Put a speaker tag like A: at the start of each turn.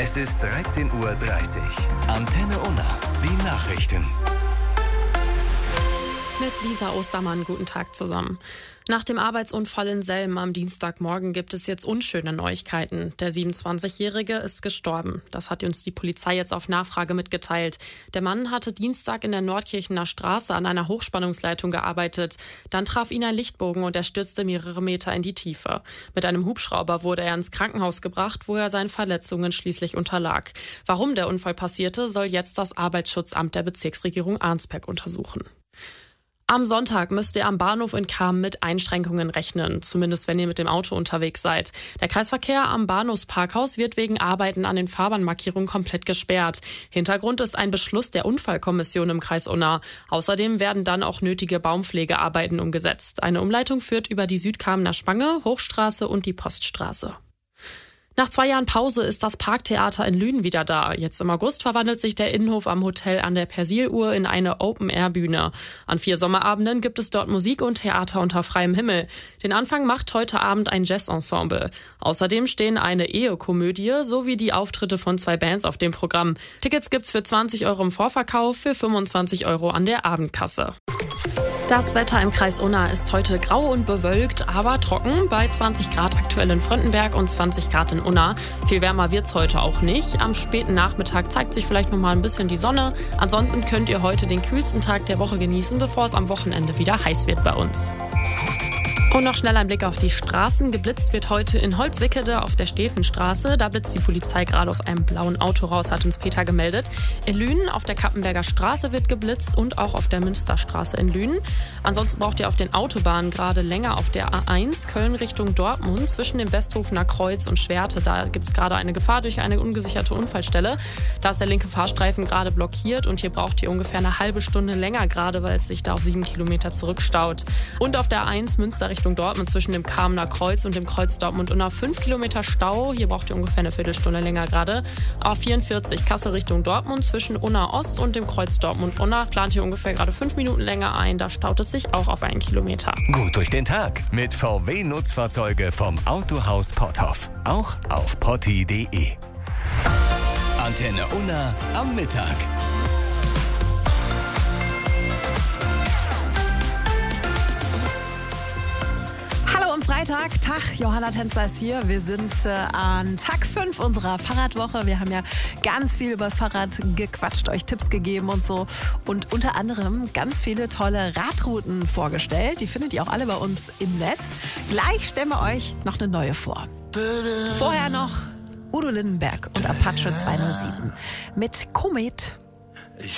A: Es ist 13:30 Uhr. Antenne Unna, die Nachrichten.
B: Mit Lisa Ostermann, guten Tag zusammen. Nach dem Arbeitsunfall in Selm am Dienstagmorgen gibt es jetzt unschöne Neuigkeiten. Der 27-Jährige ist gestorben. Das hat uns die Polizei jetzt auf Nachfrage mitgeteilt. Der Mann hatte Dienstag in der Nordkirchener Straße an einer Hochspannungsleitung gearbeitet. Dann traf ihn ein Lichtbogen und er stürzte mehrere Meter in die Tiefe. Mit einem Hubschrauber wurde er ins Krankenhaus gebracht, wo er seinen Verletzungen schließlich unterlag. Warum der Unfall passierte, soll jetzt das Arbeitsschutzamt der Bezirksregierung Arnsberg untersuchen. Am Sonntag müsst ihr am Bahnhof in Cham mit Einschränkungen rechnen, zumindest wenn ihr mit dem Auto unterwegs seid. Der Kreisverkehr am Bahnhofsparkhaus wird wegen Arbeiten an den Fahrbahnmarkierungen komplett gesperrt. Hintergrund ist ein Beschluss der Unfallkommission im Kreis Unna. Außerdem werden dann auch nötige Baumpflegearbeiten umgesetzt. Eine Umleitung führt über die Südkamener Spange, Hochstraße und die Poststraße. Nach 2 Jahren Pause ist das Parktheater in Lünen wieder da. Jetzt im August verwandelt sich der Innenhof am Hotel an der Persiluhr in eine Open-Air-Bühne. An 4 Sommerabenden gibt es dort Musik und Theater unter freiem Himmel. Den Anfang macht heute Abend ein Jazz-Ensemble. Außerdem stehen eine Ehekomödie sowie die Auftritte von 2 Bands auf dem Programm. Tickets gibt's für 20 € im Vorverkauf, für 25 € an der Abendkasse. Das Wetter im Kreis Unna ist heute grau und bewölkt, aber trocken, bei 20 Grad aktuell in Fröndenberg und 20 Grad in Unna. Viel wärmer wird's heute auch nicht. Am späten Nachmittag zeigt sich vielleicht noch mal ein bisschen die Sonne. Ansonsten könnt ihr heute den kühlsten Tag der Woche genießen, bevor es am Wochenende wieder heiß wird bei uns. Und noch schnell ein Blick auf die Straßen. Geblitzt wird heute in Holzwickede auf der Stefenstraße. Da blitzt die Polizei gerade aus einem blauen Auto raus, hat uns Peter gemeldet. In Lünen auf der Kappenberger Straße wird geblitzt und auch auf der Münsterstraße in Lünen. Ansonsten braucht ihr auf den Autobahnen gerade länger auf der A1 Köln Richtung Dortmund zwischen dem Westhofener Kreuz und Schwerte. Da gibt es gerade eine Gefahr durch eine ungesicherte Unfallstelle. Da ist der linke Fahrstreifen gerade blockiert und hier braucht ihr ungefähr eine halbe Stunde länger gerade, weil es sich da auf 7 Kilometer zurückstaut. Und auf der A1 Münster Richtung Dortmund zwischen dem Kamener Kreuz und dem Kreuz Dortmund Unna 5 Kilometer Stau. Hier braucht ihr ungefähr eine Viertelstunde länger gerade. A44 Kassel Richtung Dortmund zwischen Unna Ost und dem Kreuz Dortmund Unna plant ihr ungefähr gerade 5 Minuten länger ein. Da staut es sich auch auf 1 Kilometer.
A: Gut durch den Tag mit VW-Nutzfahrzeuge vom Autohaus Potthoff. Auch auf potti.de. Antenne Unna am Mittag.
C: Freitag, Tag, Johanna Tänzer ist hier. Wir sind an Tag 5 unserer Fahrradwoche. Wir haben ja ganz viel übers Fahrrad gequatscht, euch Tipps gegeben und so. Und unter anderem ganz viele tolle Radrouten vorgestellt. Die findet ihr auch alle bei uns im Netz. Gleich stellen wir euch noch eine neue vor. Vorher noch Udo Lindenberg und Apache 207 mit Komet.